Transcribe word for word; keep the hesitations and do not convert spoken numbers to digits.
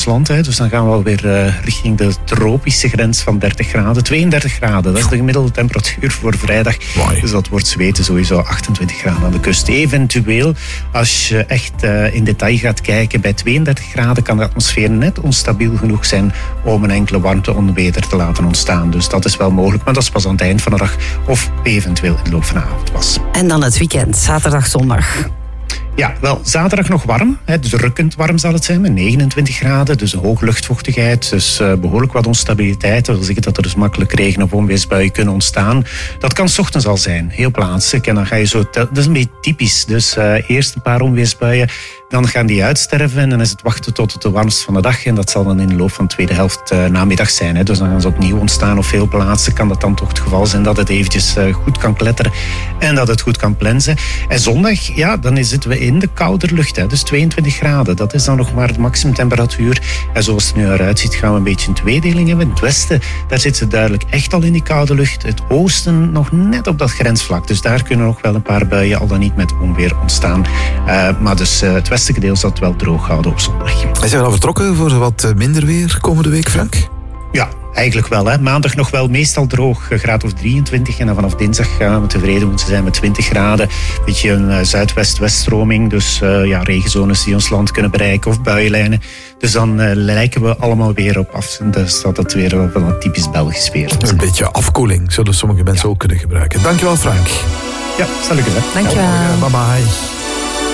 land. Hè. Dus dan gaan we alweer uh, richting de tropische grens van dertig graden. tweeëndertig graden, dat is de gemiddelde temperatuur voor vrijdag. Mooi. Dus dat wordt zweten sowieso achtentwintig graden aan de kust. Eventueel, als je echt uh, in detail gaat kijken, bij tweeëndertig graden kan de atmosfeer net onstabiel genoeg zijn om een enkele warmteonweder te laten ontstaan. Dus dat is wel mogelijk, maar dat is pas aan het eind van de dag of eventueel in de loop van de avond was. En dan het weekend, zaterdag, zondag. Ja, wel, zaterdag nog warm. Hè, drukkend warm zal het zijn, met negenentwintig graden. Dus hoge luchtvochtigheid, dus uh, behoorlijk wat onstabiliteit. Dat wil zeggen dat er dus makkelijk regen- of onweersbuien kunnen ontstaan. Dat kan 's ochtends al zijn, heel plaatselijk. En dan ga je zo, dat is een beetje typisch. Dus uh, eerst een paar onweersbuien, dan gaan die uitsterven. En dan is het wachten tot het de warmst van de dag. En dat zal dan in de loop van de tweede helft uh, namiddag zijn. Hè. Dus dan gaan ze opnieuw ontstaan. Op veel plaatsen kan dat dan toch het geval zijn dat het eventjes uh, goed kan kletteren. En dat het goed kan plensen. En zondag, ja, dan zitten we in de koude lucht. Hè. Dus tweeëntwintig graden. Dat is dan nog maar de maximumtemperatuur. En zoals het nu eruit ziet, gaan we een beetje een tweedeling hebben. In het westen, daar zit ze duidelijk echt al in die koude lucht. Het oosten nog net op dat grensvlak. Dus daar kunnen nog wel een paar buien, al dan niet met onweer, ontstaan. Uh, maar dus uh, het westelijke deel zal het wel droog houden op zondag. En zijn we al vertrokken voor wat minder weer komende week, Frank? Ja, eigenlijk wel. Hè. Maandag nog wel meestal droog, een graad of drieëntwintig. En dan vanaf dinsdag gaan we tevreden moeten zijn met twintig graden. Een beetje een uh, zuidwest-weststroming. Dus uh, ja, regenzones die ons land kunnen bereiken of buienlijnen. Dus dan uh, lijken we allemaal weer op af. En dus dat het weer wel een typisch Belgisch weer is. Een beetje afkoeling zullen sommige mensen ja. ook kunnen gebruiken. Dankjewel, Frank. Ja, stel ik het. Dankjewel. Bye bye.